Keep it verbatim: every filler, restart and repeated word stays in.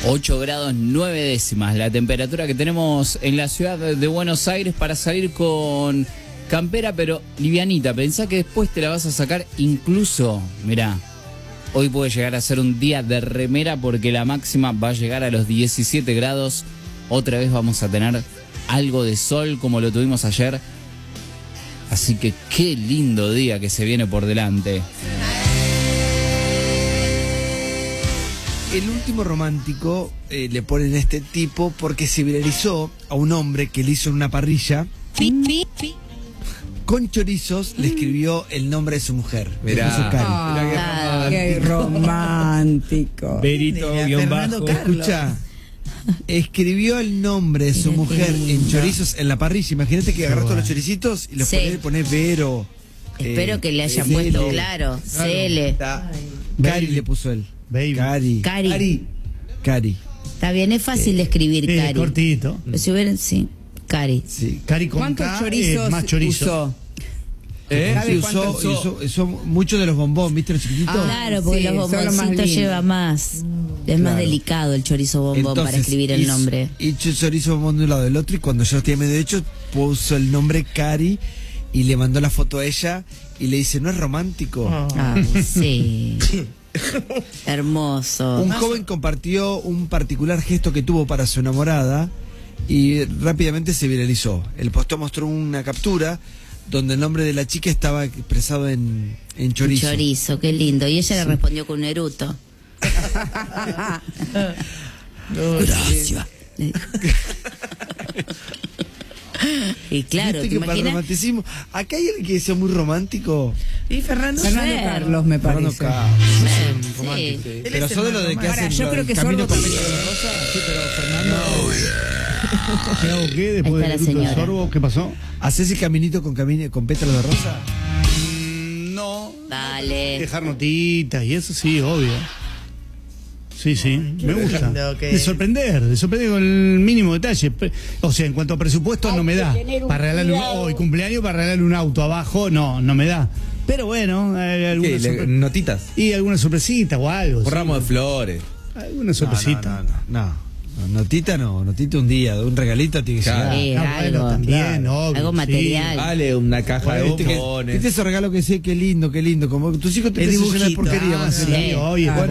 ocho grados nueve décimas la temperatura que tenemos en la ciudad de Buenos Aires para salir con campera, pero livianita. Pensá que después te la vas a sacar incluso, mirá, hoy puede llegar a ser un día de remera porque la máxima va a llegar a los diecisiete grados. Otra vez vamos a tener algo de sol como lo tuvimos ayer. Así que qué lindo día que se viene por delante. El último romántico eh, le ponen este tipo porque se viralizó a un hombre que le hizo en una parrilla. Con chorizos le escribió el nombre de su mujer. Mirá. Le puso Cari. Ah, qué romántico. Berito, guión bajo. Escucha, escribió el nombre de su Mira, mujer qué lindo. en chorizos en la parrilla. Imagínate que agarrás todos los choricitos y los Sí. ponés, ponés Vero. Espero eh, que le hayan eh, puesto Cele. claro. Cele. Está- Cari le puso él. Baby. Cari. Cari. Cari. Cari. Está bien, es fácil de escribir, Eh, Cari. cortito. Pero si hubieran, sí, Cari. Sí. Cari con ¿Cuántos K, chorizos eh, más chorizo. usó? ¿Eh? ¿Sabe Sí, usó, cuántos usó- usó muchos de los bombón, ¿viste? Los chiquititos. Ah, Claro, porque sí, los son los más bomboncitos lindos. lleva más. Es más Claro. delicado el chorizo bombón para escribir el hizo- nombre. Hizo el chorizo bombón de un lado del otro y cuando ya lo tenía medio hecho, puso el nombre Cari y le mandó la foto a ella y le dice, ¿no es romántico? Ay, sí. Hermoso. Un joven compartió un particular gesto que tuvo para su enamorada y rápidamente se viralizó. El posteo mostró una captura donde el nombre de la chica estaba expresado en, en chorizo. Chorizo, qué lindo. Y ella le respondió con un eruto. Gracias. Le dijo. Y claro, ¿Viste ¿te que para el imaginas? romanticismo? Acá hay alguien que sea muy romántico. Y Fernando, Fernando Fer. Carlos, me Fernando parece. Carlos. Sí. Romántico. Él Pero es el son de más los de que romántico. hacen Ahora, yo lo creo del que camino Sordo con también. Pecho de Rosa. Sí, pero Fernando. ¿Qué hago qué Ahí después está del la eructo del señora. sorbo? ¿Qué pasó? ¿Haces el caminito con, camine, con pétalos de rosa? No. Dale. Dejar notitas y eso sí, obvio. Sí, sí, me gusta. lindo que- De sorprender, de sorprender con el mínimo detalle. Pe- O sea, en cuanto a presupuesto no me da. Para regalarle un, hoy cumpleaños, para regalarle un auto abajo, no, no me da. Pero bueno, hay alguna ¿Qué? Le- sorpre- ¿Notitas? y alguna sorpresita o algo. Un sí. ramo de flores. Alguna sorpresita. No, no, no, no. No, notita no, notita un día, un regalito tiene que Claro. ser. Sí, No, bueno, algo. también, obvio, Algo sí. material. Vale, una caja de ¿Viste, que, bombones. ¿Viste ese regalo que sé? Qué lindo, qué lindo. Como tus hijos te El empiezan a llenar de dibujito. porquería. Ah, más sí, Sí. oye, Claro. bueno,